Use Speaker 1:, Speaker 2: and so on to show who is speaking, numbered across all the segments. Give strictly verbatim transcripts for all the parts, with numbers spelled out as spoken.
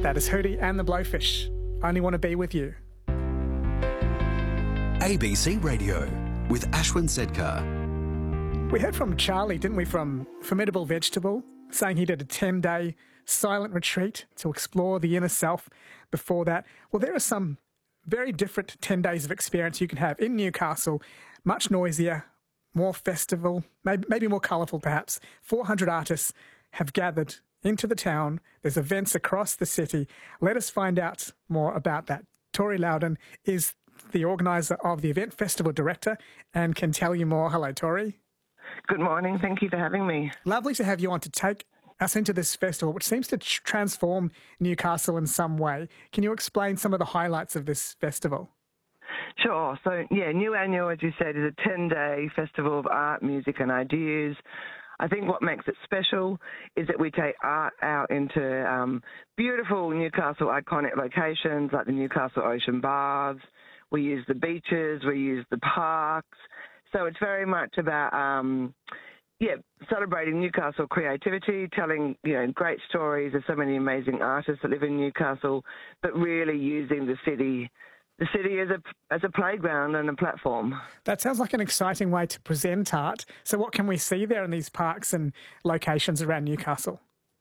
Speaker 1: That is Hootie and the Blowfish. Only Want to Be With You.
Speaker 2: A B C Radio with Ashwin Sedkar.
Speaker 1: We heard from Charlie, didn't we, from Formidable Vegetable, saying he did a ten-day silent retreat to explore the inner self before that. Well, there are some very different ten days of experience you can have in Newcastle, much noisier, more festival, maybe, maybe more colourful perhaps. four hundred artists have gathered into the town. There's events across the city. Let us find out more about that. Tori Loudon is the organiser of the event, festival director, and can tell you more. Hello, Tori.
Speaker 3: Good morning. Thank you for having me.
Speaker 1: Lovely to have you on to take us into this festival, which seems to tr- transform Newcastle in some way. Can you explain some of the highlights of this festival?
Speaker 3: Sure. So, yeah, New Annual, as you said, is a ten-day festival of art, music and ideas. I think what makes it special is that we take art out into um, beautiful Newcastle iconic locations like the Newcastle Ocean Baths. We use the beaches, we use the parks. So it's very much about, um, yeah, celebrating Newcastle creativity, telling, you know, great stories of so many amazing artists that live in Newcastle, but really using the city the city as a as a playground and a platform.
Speaker 1: That sounds like an exciting way to present art. So what can we see there in these parks and locations around Newcastle?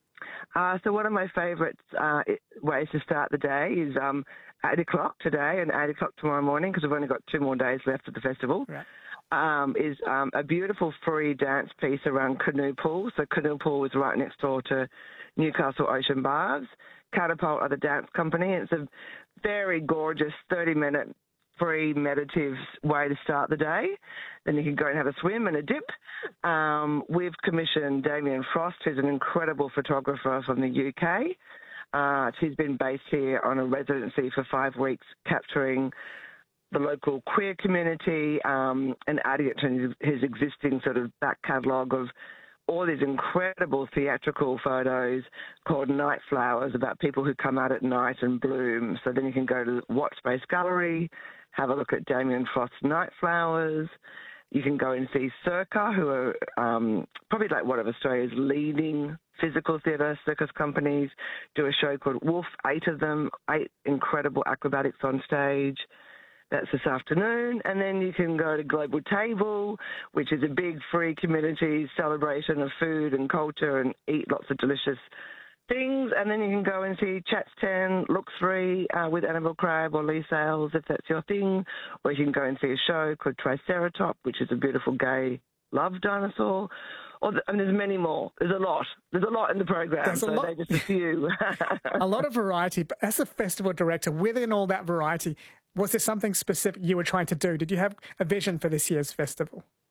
Speaker 3: Uh, so one of my favourite uh, ways to start the day is um, eight o'clock today and eight o'clock tomorrow morning, because we've only got two more days left of the festival.
Speaker 1: Right.
Speaker 3: Um, is um, a beautiful free dance piece around Canoe Pool. So Canoe Pool is right next door to Newcastle Ocean Baths. Catapult are the dance company. It's a very gorgeous thirty-minute free meditative way to start the day. Then you can go and have a swim and a dip. Um, we've commissioned Damien Frost, who's an incredible photographer from the U K. Uh, he's been based here on a residency for five weeks, capturing the local queer community um, and adding it to his, his existing sort of back catalogue of all these incredible theatrical photos called Night Flowers, about people who come out at night and bloom. So then you can go to the Watch Space Gallery, have a look at Damien Frost's Night Flowers. You can go and see Circa, who are um, probably like one of Australia's leading physical theatre circus companies, do a show called Wolf, eight of them, eight incredible acrobatics on stage. That's this afternoon. And then you can go to Global Table, which is a big free community celebration of food and culture, and eat lots of delicious things. And then you can go and see Chats ten, Look three uh, with Annabelle Crabb or Lee Sales, if that's your thing. Or you can go and see a show called Triceratop, which is a beautiful gay love dinosaur. Or the, and there's many more. There's a lot. There's a lot in the program,
Speaker 1: There's
Speaker 3: so
Speaker 1: a lot.
Speaker 3: they're just a few.
Speaker 1: A lot of variety. But as a festival director, within all that variety, was there something specific you were trying to do? Did you have a vision for this year's festival?